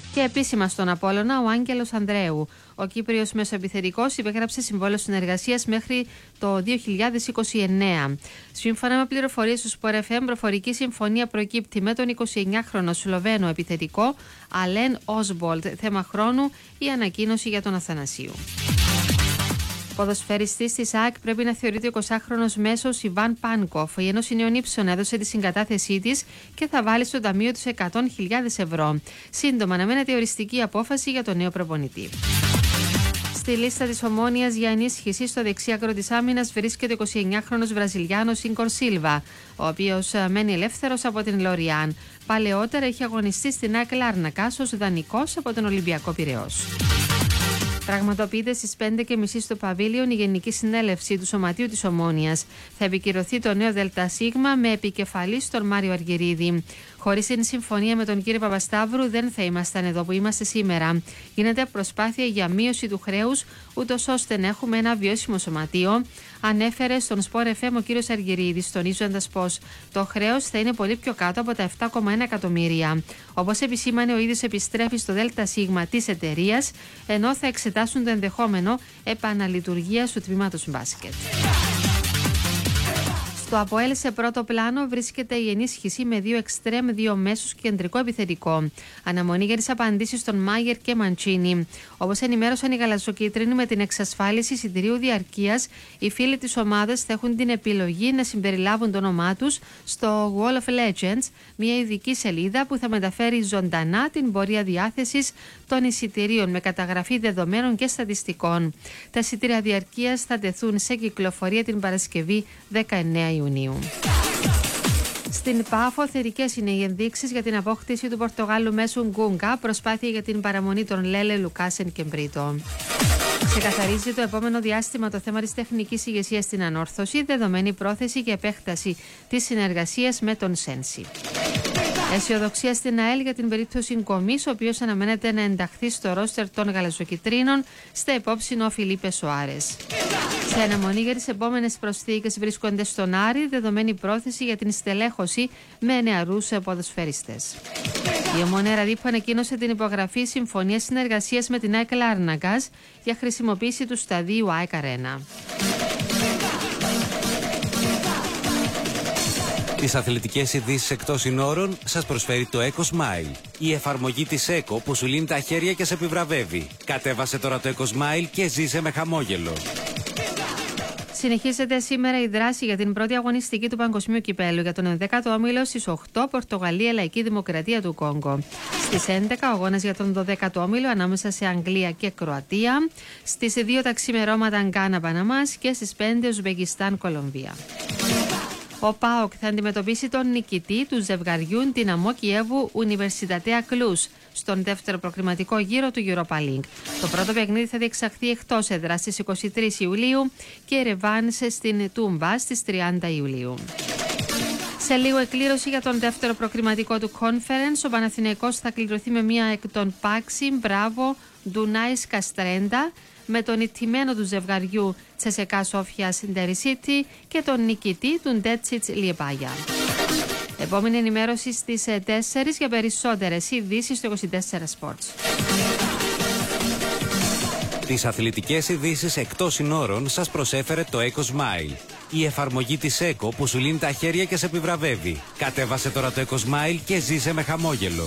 Και επίσημα στον Απόλλωνα ο Άγγελος Ανδρέου. Ο Κύπριος μεσοεπιθετικός υπέγραψε συμβόλαιο συνεργασίας μέχρι το 2029. Σύμφωνα με πληροφορίες του Sport FM, προφορική συμφωνία προκύπτει με τον 29χρονο Σλοβαίνο επιθετικό Αλέν Όσμπολτ. Θέμα χρόνου η ανακοίνωση για τον Αθανασίου. Ποδοσφαιριστής της ΑΕΚ πρέπει να θεωρείται ο 20χρονος μέσος Ιβάν Πάνκοφ. Η Ένωση Νέων Ύψων έδωσε τη συγκατάθεσή της και θα βάλει στο ταμείο τους 100.000 ευρώ. Σύντομα αναμένεται οριστική απόφαση για τον νέο προπονητή. Στη λίστα της Ομόνοιας για ενίσχυση στο δεξιάκρο της άμυνας βρίσκεται ο 29χρονος Βραζιλιάνος Ίνκορ Σίλβα, ο οποίος μένει ελεύθερος από την Λοριάν. Παλαιότερα είχε αγωνιστεί στην ΑΕΚ Λάρνακας ως δανεικός από τον Ολυμπιακό Πειραιώς. Πραγματοποιείται στις 5:30 στο Παβίλιον η Γενική Συνέλευση του Σωματείου της Ομόνοιας. Θα επικυρωθεί το νέο ΔΣ με επικεφαλή τον Μάριο Αργυρίδη. Χωρίς την συμφωνία με τον κύριο Παπασταύρου δεν θα ήμασταν εδώ που είμαστε σήμερα. Γίνεται προσπάθεια για μείωση του χρέους, ούτως ώστε να έχουμε ένα βιώσιμο σωματείο, ανέφερε στον Sport FM ο κύριος Αργυρίδης, τονίζοντας πως το χρέος θα είναι πολύ πιο κάτω από τα 7,1 εκατομμύρια. Όπως επισήμανε, ο ίδιος επιστρέφει στο ΔΣ της εταιρείας, ενώ θα εξετάσουν το ενδεχόμενο επαναλειτουργίας του τμήματος μπάσκετ. Στο ΑΠΟΕΛ σε πρώτο πλάνο βρίσκεται η ενίσχυση με 2 εξτρέμ, 2 μέσους και κεντρικό επιθετικό. Αναμονή για τις απαντήσεις των Μάγερ και Μαντσίνι. Όπως ενημέρωσαν οι γαλαζοκίτρινοι, με την εξασφάλιση εισιτηρίου διαρκείας, οι φίλοι της ομάδας θα έχουν την επιλογή να συμπεριλάβουν το όνομά τους στο Wall of Legends, μια ειδική σελίδα που θα μεταφέρει ζωντανά την πορεία διάθεσης των εισιτηρίων με καταγραφή δεδομένων και στατιστικών. Τα εισιτήρια διαρκείας θα τεθούν σε κυκλοφορία την Παρασκευή 19 Ιουνίου. Στην Πάφο, θετικές είναι οι ενδείξεις για την απόκτηση του Πορτογάλου μέσου Γκούγκα, προσπάθεια για την παραμονή των Λέλε, Λουκάσεν και Μπρίτο. Ξεκαθαρίζει το επόμενο διάστημα το θέμα της τεχνικής ηγεσίας στην ανόρθωση, δεδομένη πρόθεση και επέκταση της συνεργασίας με τον Σένσι. Αισιοδοξία στην ΑΕΛ για την περίπτωση Γκομής, ο οποίος αναμένεται να ενταχθεί στο ρόστερ των γαλαζοκιτρίνων, στα υπόψινο ο Φιλίπε Σοάρες. Σε αναμονή για τις επόμενες προσθήκες βρίσκονται στον Άρη, δεδομένη πρόθεση για την στελέχωση με νεαρούς ποδοσφαιριστές. Η Ομόνοια Ραδίππου ανακοίνωσε την υπογραφή συμφωνίας συνεργασίας με την ΑΕΚ Λάρνακας για χρησιμοποίηση του σταδίου ΑΕΚ Αρένα. Τις αθλητικές ειδήσεις εκτός συνόρων σας προσφέρει το EcoSmile. Η εφαρμογή της Eco που σου λύνει τα χέρια και σε επιβραβεύει. Κατέβασε τώρα το EcoSmile και ζήσε με χαμόγελο. Συνεχίζεται σήμερα η δράση για την πρώτη αγωνιστική του Παγκοσμίου Κυπέλλου για τον 11ο όμιλο στις 8 Πορτογαλία Λαϊκή Δημοκρατία του Κόγκο. Στις 11 ο αγώνας για τον 12ο όμιλο ανάμεσα σε Αγγλία και Κροατία. Στις 2 τα ξημερώματα Γκάνα Παναμάς και στις 5 Ουσμπεκιστάν Κολομβία. Ο ΠΑΟΚ θα αντιμετωπίσει τον νικητή του ζευγαριού Δυναμό Κιέβου Ουνιβερσιτατέα Κλούς στον δεύτερο προκριματικό γύρο του Europa League. Το πρώτο παιχνίδι θα διεξαχθεί εκτός έδρας στις 23 Ιουλίου και ρεβάνσε στην Τούμπα στις 30 Ιουλίου. Σε λίγο εκκλήρωση για τον δεύτερο προκριματικό του Conference. Ο Παναθηναϊκός θα κληρωθεί με μία εκ των Πάξι, Μπράβο, Ντουνάις Καστρέντα, με τον ηττημένο του ζευγαριού Τσεσεκά Σόφια Συντερισίτη και τον νικητή του Ντέτσιτς Λιεπάγια. Επόμενη ενημέρωση στις 4 για περισσότερες ειδήσεις στο 24 Sports. Τις αθλητικές ειδήσεις εκτός συνόρων σας προσέφερε το EcoSmile. Η εφαρμογή της Eco που σου λύνει τα χέρια και σε επιβραβεύει. Κατέβασε τώρα το EcoSmile και ζήσε με χαμόγελο.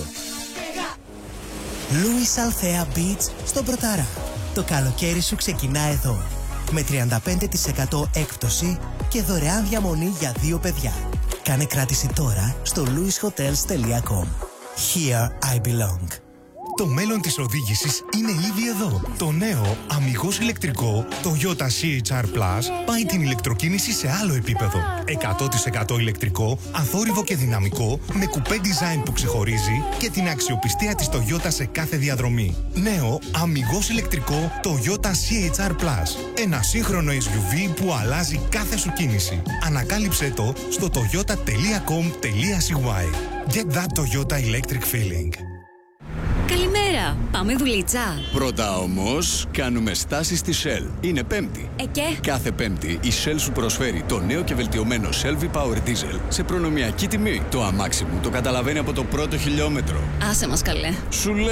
Louis Althea Beach στο Πρωτάρα. Το καλοκαίρι σου ξεκινά εδώ. Με 35% έκπτωση και δωρεάν διαμονή για 2 παιδιά. Κάνε κράτηση τώρα στο louishotels.com. Here I belong. Το μέλλον της οδήγησης είναι ήδη εδώ. Το νέο αμιγώς ηλεκτρικό Toyota CHR Plus πάει την ηλεκτροκίνηση σε άλλο επίπεδο. 100% ηλεκτρικό, αθόρυβο και δυναμικό, με κουπέ design που ξεχωρίζει και την αξιοπιστία της Toyota σε κάθε διαδρομή. Νέο αμιγώς ηλεκτρικό Toyota CHR Plus. Ένα σύγχρονο SUV που αλλάζει κάθε σου κίνηση. Ανακάλυψέ το στο toyota.com.cy. Get that Toyota electric feeling. Καλημέρα, πάμε δουλίτσα. Πρώτα όμως, κάνουμε στάση στη Shell. Είναι Πέμπτη. Και? Κάθε Πέμπτη η Shell σου προσφέρει το νέο και βελτιωμένο Shell V-Power Diesel σε προνομιακή τιμή. Το αμάξι μου το καταλαβαίνει από το πρώτο χιλιόμετρο. Άσε μας καλέ. Σου